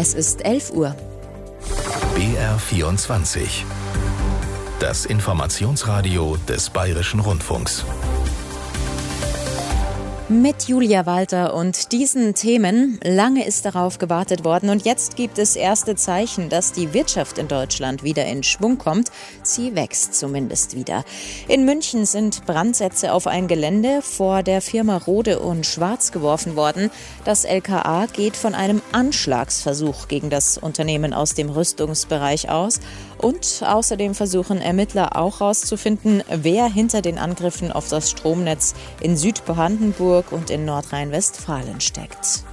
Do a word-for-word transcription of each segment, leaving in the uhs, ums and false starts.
Es ist elf Uhr. B R vierundzwanzig. Das Informationsradio des Bayerischen Rundfunks. Mit Julia Walter und diesen Themen. Lange ist darauf gewartet worden und jetzt gibt es erste Zeichen, dass die Wirtschaft in Deutschland wieder in Schwung kommt. Sie wächst zumindest wieder. In München sind Brandsätze auf ein Gelände vor der Firma Rohde und Schwarz geworfen worden. Das L K A geht von einem Anschlagsversuch gegen das Unternehmen aus dem Rüstungsbereich aus. Und außerdem versuchen Ermittler auch herauszufinden, wer hinter den Angriffen auf das Stromnetz in Südbrandenburg und in Nordrhein-Westfalen steckt.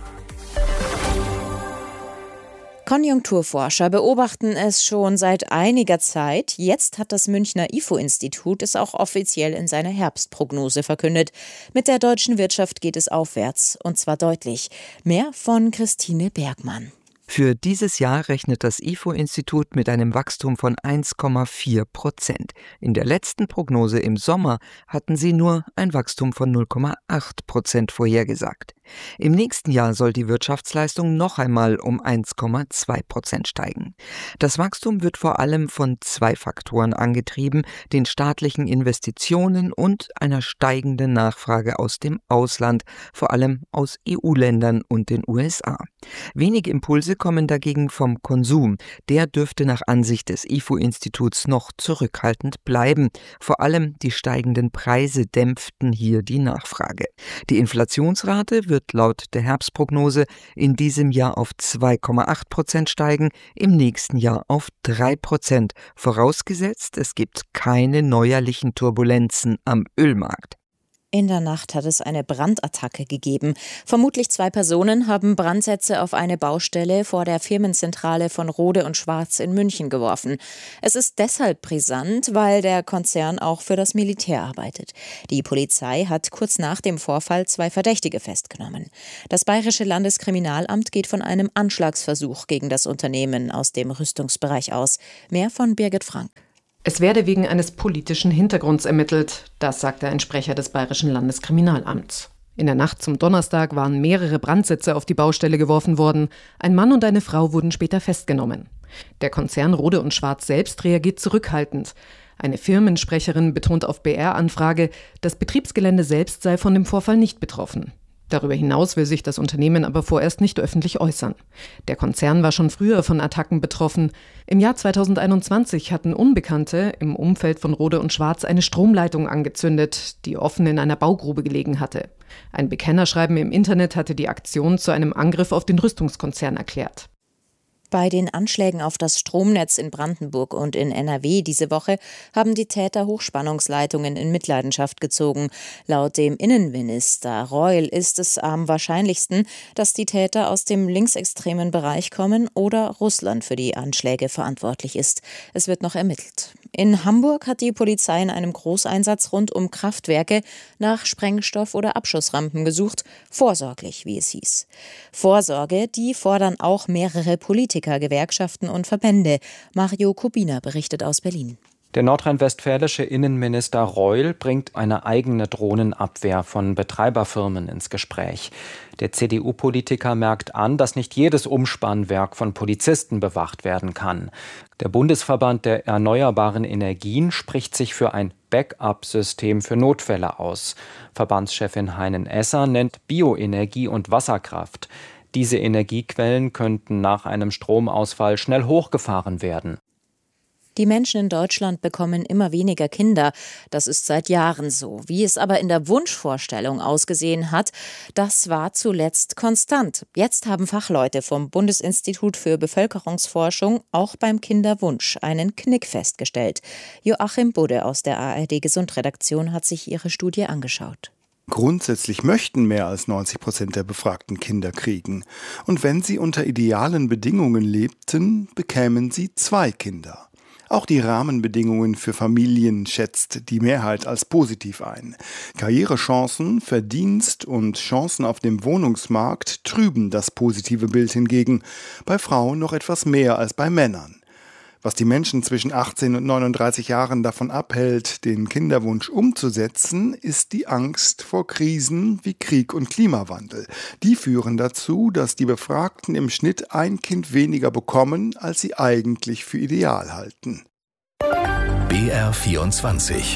Konjunkturforscher beobachten es schon seit einiger Zeit. Jetzt hat das Münchner I F O-Institut es auch offiziell in seiner Herbstprognose verkündet. Mit der deutschen Wirtschaft geht es aufwärts, und zwar deutlich. Mehr von Christine Bergmann. Für dieses Jahr rechnet das I F O-Institut mit einem Wachstum von eins Komma vier Prozent. In der letzten Prognose im Sommer hatten sie nur ein Wachstum von null Komma acht Prozent vorhergesagt. Im nächsten Jahr soll die Wirtschaftsleistung noch einmal um eins Komma zwei Prozent steigen. Das Wachstum wird vor allem von zwei Faktoren angetrieben, den staatlichen Investitionen und einer steigenden Nachfrage aus dem Ausland, vor allem aus E U-Ländern und den U S A. Wenige Impulse kommen dagegen vom Konsum. Der dürfte nach Ansicht des I F O-Instituts noch zurückhaltend bleiben. Vor allem die steigenden Preise dämpften hier die Nachfrage. Die Inflationsrate wird laut der Herbstprognose in diesem Jahr auf zwei Komma acht Prozent steigen, im nächsten Jahr auf drei Prozent, vorausgesetzt es gibt keine neuerlichen Turbulenzen am Ölmarkt. In der Nacht hat es eine Brandattacke gegeben. Vermutlich zwei Personen haben Brandsätze auf eine Baustelle vor der Firmenzentrale von Rohde und Schwarz in München geworfen. Es ist deshalb brisant, weil der Konzern auch für das Militär arbeitet. Die Polizei hat kurz nach dem Vorfall zwei Verdächtige festgenommen. Das Bayerische Landeskriminalamt geht von einem Anschlagsversuch gegen das Unternehmen aus dem Rüstungsbereich aus. Mehr von Birgit Frank. Es werde wegen eines politischen Hintergrunds ermittelt, das sagte ein Sprecher des Bayerischen Landeskriminalamts. In der Nacht zum Donnerstag waren mehrere Brandsätze auf die Baustelle geworfen worden. Ein Mann und eine Frau wurden später festgenommen. Der Konzern Rohde und Schwarz selbst reagiert zurückhaltend. Eine Firmensprecherin betont auf B R-Anfrage, das Betriebsgelände selbst sei von dem Vorfall nicht betroffen. Darüber hinaus will sich das Unternehmen aber vorerst nicht öffentlich äußern. Der Konzern war schon früher von Attacken betroffen. Im Jahr zweitausendeinundzwanzig hatten Unbekannte im Umfeld von Rohde und Schwarz eine Stromleitung angezündet, die offen in einer Baugrube gelegen hatte. Ein Bekennerschreiben im Internet hatte die Aktion zu einem Angriff auf den Rüstungskonzern erklärt. Bei den Anschlägen auf das Stromnetz in Brandenburg und in N R W diese Woche haben die Täter Hochspannungsleitungen in Mitleidenschaft gezogen. Laut dem Innenminister Reul ist es am wahrscheinlichsten, dass die Täter aus dem linksextremen Bereich kommen oder Russland für die Anschläge verantwortlich ist. Es wird noch ermittelt. In Hamburg hat die Polizei in einem Großeinsatz rund um Kraftwerke nach Sprengstoff- oder Abschussrampen gesucht. Vorsorglich, wie es hieß. Vorsorge, die fordern auch mehrere Politiker, Gewerkschaften und Verbände. Mario Kubina berichtet aus Berlin. Der nordrhein-westfälische Innenminister Reul bringt eine eigene Drohnenabwehr von Betreiberfirmen ins Gespräch. Der C D U-Politiker merkt an, dass nicht jedes Umspannwerk von Polizisten bewacht werden kann. Der Bundesverband der erneuerbaren Energien spricht sich für ein Backup-System für Notfälle aus. Verbandschefin Heinen-Esser nennt Bioenergie und Wasserkraft. Diese Energiequellen könnten nach einem Stromausfall schnell hochgefahren werden. Die Menschen in Deutschland bekommen immer weniger Kinder. Das ist seit Jahren so. Wie es aber in der Wunschvorstellung ausgesehen hat, das war zuletzt konstant. Jetzt haben Fachleute vom Bundesinstitut für Bevölkerungsforschung auch beim Kinderwunsch einen Knick festgestellt. Joachim Budde aus der A R D-Gesundredaktion hat sich ihre Studie angeschaut. Grundsätzlich möchten mehr als neunzig Prozent der Befragten Kinder kriegen. Und wenn sie unter idealen Bedingungen lebten, bekämen sie zwei Kinder. Auch die Rahmenbedingungen für Familien schätzt die Mehrheit als positiv ein. Karrierechancen, Verdienst und Chancen auf dem Wohnungsmarkt trüben das positive Bild hingegen, bei Frauen noch etwas mehr als bei Männern. Was die Menschen zwischen achtzehn und neununddreißig Jahren davon abhält, den Kinderwunsch umzusetzen, ist die Angst vor Krisen wie Krieg und Klimawandel. Die führen dazu, dass die Befragten im Schnitt ein Kind weniger bekommen, als sie eigentlich für ideal halten. B R vierundzwanzig.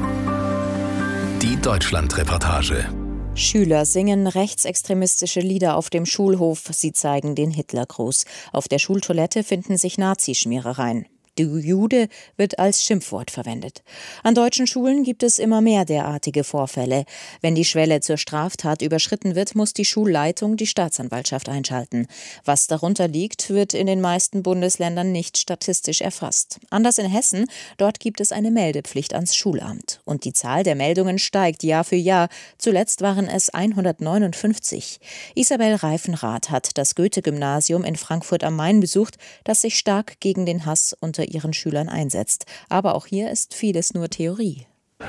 Die Deutschlandreportage. Schüler singen rechtsextremistische Lieder auf dem Schulhof. Sie zeigen den Hitlergruß. Auf der Schultoilette finden sich Nazischmierereien. Du Jude wird als Schimpfwort verwendet. An deutschen Schulen gibt es immer mehr derartige Vorfälle. Wenn die Schwelle zur Straftat überschritten wird, muss die Schulleitung die Staatsanwaltschaft einschalten. Was darunter liegt, wird in den meisten Bundesländern nicht statistisch erfasst. Anders in Hessen, dort gibt es eine Meldepflicht ans Schulamt. Und die Zahl der Meldungen steigt Jahr für Jahr. Zuletzt waren es hundertneunundfünfzig. Isabel Reifenrath hat das Goethe-Gymnasium in Frankfurt am Main besucht, das sich stark gegen den Hass unter ihren Schülern einsetzt. Aber auch hier ist vieles nur Theorie.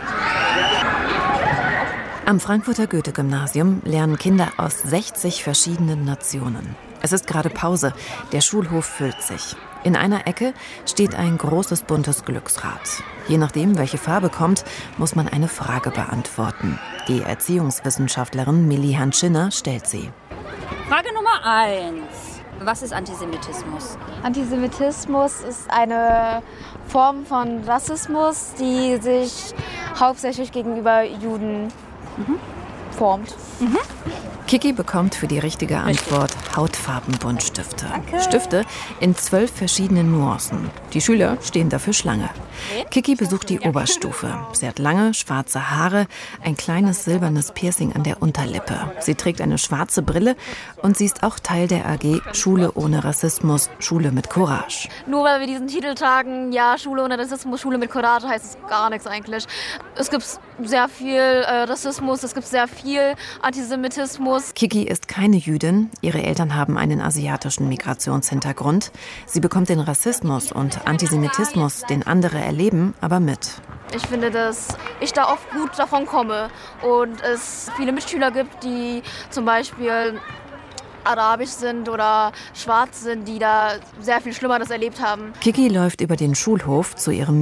Am Frankfurter Goethe-Gymnasium lernen Kinder aus sechzig verschiedenen Nationen. Es ist gerade Pause. Der Schulhof füllt sich. In einer Ecke steht ein großes buntes Glücksrad. Je nachdem, welche Farbe kommt, muss man eine Frage beantworten. Die Erziehungswissenschaftlerin Milli Hanschinner stellt sie. Frage Nummer eins. Was ist Antisemitismus? Antisemitismus ist eine Form von Rassismus, die sich hauptsächlich gegenüber Juden mhm. formt. Mhm. Kiki bekommt für die richtige Antwort Hautfarbenbuntstifte. Danke. Stifte in zwölf verschiedenen Nuancen. Die Schüler stehen dafür Schlange. Kiki besucht die Oberstufe. Sie hat lange, schwarze Haare, ein kleines silbernes Piercing an der Unterlippe. Sie trägt eine schwarze Brille und sie ist auch Teil der A G Schule ohne Rassismus, Schule mit Courage. Nur weil wir diesen Titel tragen, ja, Schule ohne Rassismus, Schule mit Courage, heißt es gar nichts eigentlich. Es gibt sehr viel äh, Rassismus, es gibt sehr viel Antisemitismus. Kiki ist keine Jüdin. Ihre Eltern haben einen asiatischen Migrationshintergrund. Sie bekommt den Rassismus und Antisemitismus, den andere erleben, aber mit. Ich finde, dass ich da oft gut davon komme und es viele Mitschüler gibt, die zum Beispiel arabisch sind oder schwarz sind, die da sehr viel Schlimmeres erlebt haben. Kiki läuft über den Schulhof zu ihrem